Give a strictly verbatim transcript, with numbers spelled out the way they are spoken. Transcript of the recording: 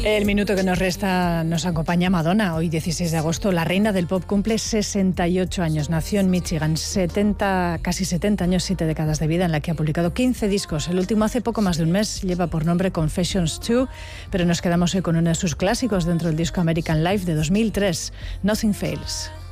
El minuto que nos resta nos acompaña Madonna. Hoy, dieciséis de agosto, la reina del pop cumple sesenta y ocho años. Nació en Michigan, setenta, casi setenta años, siete décadas de vida, en la que ha publicado quince discos. El último hace poco más de un mes, lleva por nombre Confessions dos, pero nos quedamos hoy con uno de sus clásicos dentro del disco American Life de dos mil tres, Nothing Fails.